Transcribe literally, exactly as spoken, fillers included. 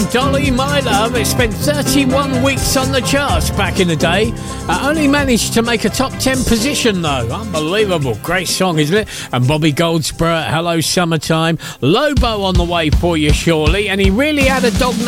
Dolly, My Love. It spent thirty-one weeks on the charts back in the day. Uh, only managed to make a top ten position, though. Unbelievable. Great song, isn't it? And Bobby Goldsboro, Hello Summertime. Lobo on the way for you, surely. And he really had a dog